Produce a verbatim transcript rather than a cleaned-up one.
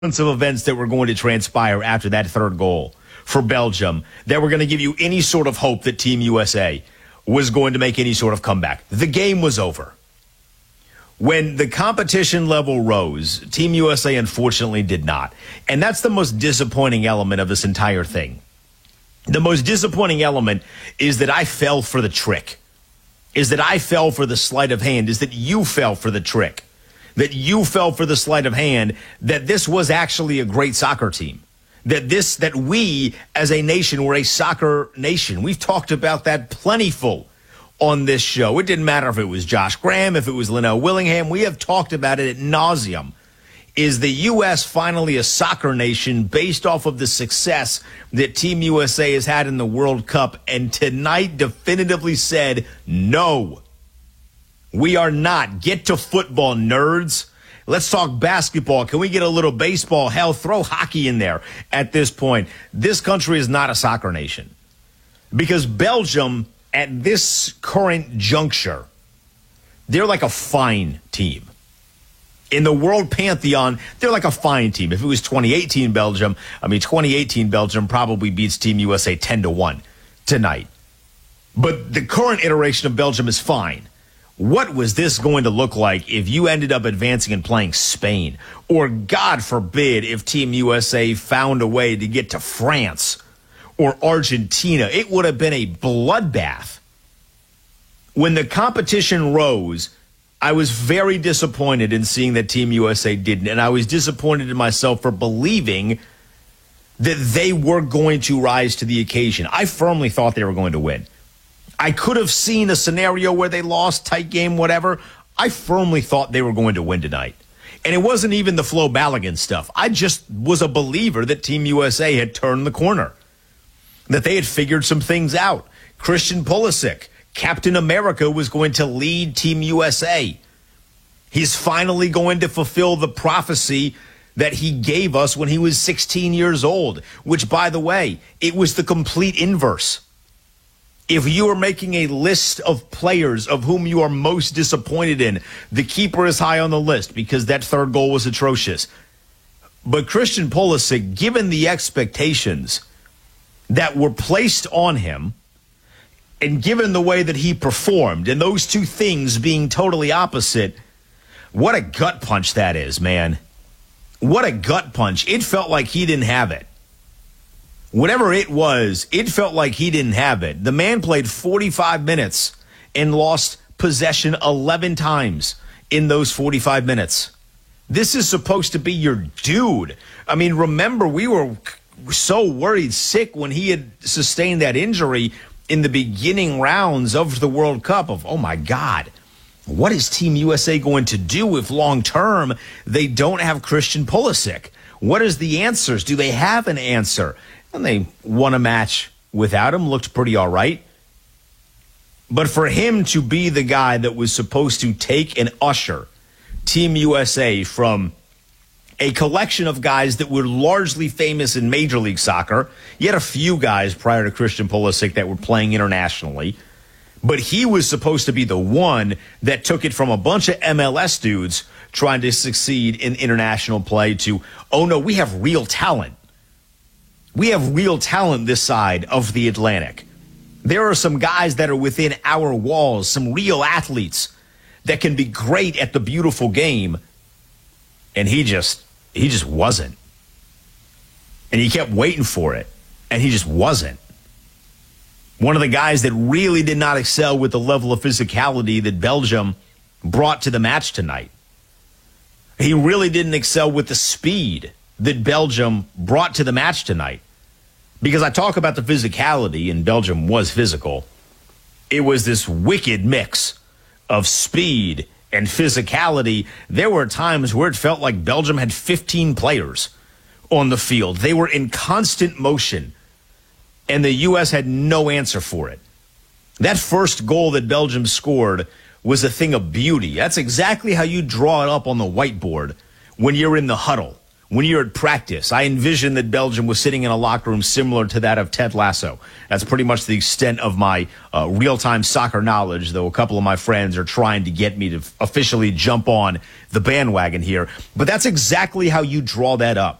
of events that were going to transpire after that third goal for Belgium that were going to give you any sort of hope that Team U S A was going to make any sort of comeback. The game was over. When the competition level rose, Team U S A unfortunately did not. And that's the most disappointing element of this entire thing. The most disappointing element is that I fell for the trick, is that I fell for the sleight of hand, is that you fell for the trick, that you fell for the sleight of hand, that this was actually a great soccer team, that this, that we as a nation were a soccer nation. We've talked about that plentiful on this show. It didn't matter if it was Josh Graham, if it was Linnell Willingham. We have talked about it at nauseum. Is the U S finally a soccer nation based off of the success that Team U S A has had in the World Cup? And tonight definitively said, no, we are not. Get to football, nerds. Let's talk basketball. Can we get a little baseball? Hell, throw hockey in there at this point. This country is not a soccer nation because Belgium, at this current juncture, they're like a fine team. In the world pantheon, they're like a fine team. If it was twenty eighteen Belgium, I mean, twenty eighteen Belgium probably beats Team U S A ten to one tonight. But the current iteration of Belgium is fine. What was this going to look like if you ended up advancing and playing Spain? Or, God forbid, if Team U S A found a way to get to France or Argentina? It would have been a bloodbath. When the competition rose, I was very disappointed in seeing that Team U S A didn't, and I was disappointed in myself for believing that they were going to rise to the occasion. I firmly thought they were going to win. I could have seen a scenario where they lost, tight game, whatever. I firmly thought they were going to win tonight. And it wasn't even the Flo Balogun stuff. I just was a believer that Team U S A had turned the corner, that they had figured some things out. Christian Pulisic, Captain America, was going to lead Team U S A. He's finally going to fulfill the prophecy that he gave us when he was sixteen years old, which, by the way, it was the complete inverse. If you are making a list of players of whom you are most disappointed in, the keeper is high on the list because that third goal was atrocious. But Christian Pulisic, given the expectations that were placed on him, and given the way that he performed, and those two things being totally opposite, what a gut punch that is, man. What a gut punch. It felt like he didn't have it. Whatever it was, it felt like he didn't have it. The man played forty-five minutes and lost possession eleven times in those forty-five minutes. This is supposed to be your dude. I mean, remember, we were so worried sick when he had sustained that injury in the beginning rounds of the World Cup of, oh my God, what is Team U S A going to do if long-term they don't have Christian Pulisic? What is the answers? Do they have an answer? And they won a match without him, looked pretty all right. But for him to be the guy that was supposed to take and usher Team U S A from a collection of guys that were largely famous in Major League Soccer. You had a few guys prior to Christian Pulisic that were playing internationally. But he was supposed to be the one that took it from a bunch of M L S dudes trying to succeed in international play to, oh no, we have real talent. We have real talent this side of the Atlantic. There are some guys that are within our walls, some real athletes that can be great at the beautiful game. And he just, he just wasn't. And he kept waiting for it, and he just wasn't. One of the guys that really did not excel with the level of physicality that Belgium brought to the match tonight. He really didn't excel with the speed that Belgium brought to the match tonight. Because I talk about the physicality, and Belgium was physical. It was this wicked mix of speed and physicality. There were times where it felt like Belgium had fifteen players on the field. They were in constant motion, and the U S had no answer for it. That first goal that Belgium scored was a thing of beauty. That's exactly how you draw it up on the whiteboard when you're in the huddle, when you're at practice. I envision that Belgium was sitting in a locker room similar to that of Ted Lasso. That's pretty much the extent of my uh, real-time soccer knowledge, though a couple of my friends are trying to get me to f- officially jump on the bandwagon here. But that's exactly how you draw that up.